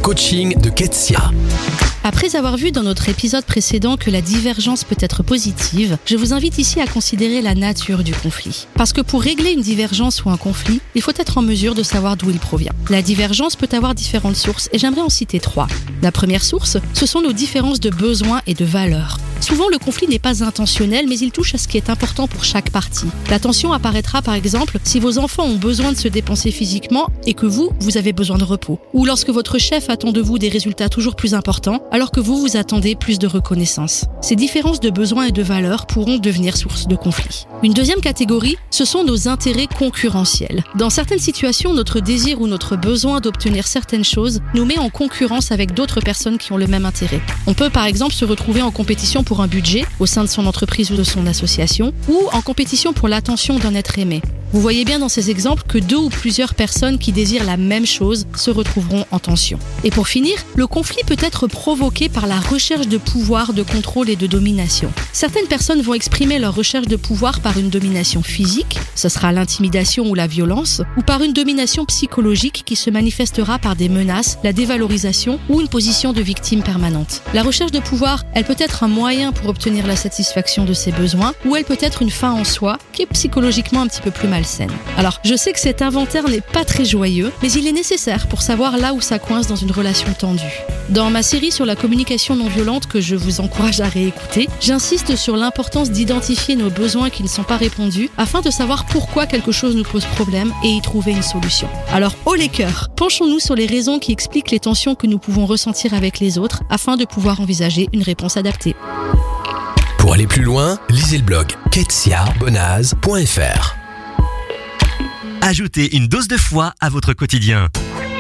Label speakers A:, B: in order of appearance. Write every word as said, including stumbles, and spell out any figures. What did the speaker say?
A: coaching de Ketsia.
B: Après avoir vu dans notre épisode précédent que la divergence peut être positive, je vous invite ici à considérer la nature du conflit. Parce que pour régler une divergence ou un conflit, il faut être en mesure de savoir d'où il provient. La divergence peut avoir différentes sources et j'aimerais en citer trois. La première source, ce sont nos différences de besoins et de valeurs. Souvent, le conflit n'est pas intentionnel, mais il touche à ce qui est important pour chaque partie. La tension apparaîtra par exemple si vos enfants ont besoin de se dépenser physiquement et que vous, vous avez besoin de repos. Ou lorsque votre chef attend de vous des résultats toujours plus importants, alors que vous, vous attendez plus de reconnaissance. Ces différences de besoins et de valeurs pourront devenir source de conflit. Une deuxième catégorie, ce sont nos intérêts concurrentiels. Dans certaines situations, notre désir ou notre besoin d'obtenir certaines choses nous met en concurrence avec d'autres personnes qui ont le même intérêt. On peut par exemple se retrouver en compétition pour un budget au sein de son entreprise ou de son association, ou en compétition pour l'attention d'un être aimé. Vous voyez bien dans ces exemples que deux ou plusieurs personnes qui désirent la même chose se retrouveront en tension. Et pour finir, le conflit peut être provoqué par la recherche de pouvoir, de contrôle et de domination. Certaines personnes vont exprimer leur recherche de pouvoir par une domination physique, ce sera l'intimidation ou la violence, ou par une domination psychologique qui se manifestera par des menaces, la dévalorisation ou une position de victime permanente. La recherche de pouvoir, elle peut être un moyen pour obtenir la satisfaction de ses besoins, ou elle peut être une fin en soi qui est psychologiquement un petit peu plus malsaine. Alors, je sais que cet inventaire n'est pas très joyeux, mais il est nécessaire pour savoir là où ça coince dans une relation tendue. Dans ma série sur la communication non violente que je vous encourage à réécouter, j'insiste sur l'importance d'identifier nos besoins qui ne sont pas répondus afin de savoir pourquoi quelque chose nous pose problème et y trouver une solution. Alors, haut les cœurs, penchons-nous sur les raisons qui expliquent les tensions que nous pouvons ressentir avec les autres afin de pouvoir envisager une réponse adaptée.
A: Pour aller plus loin, lisez le blog ketsia bonaz point f r.
C: Ajoutez une dose de foi à votre quotidien.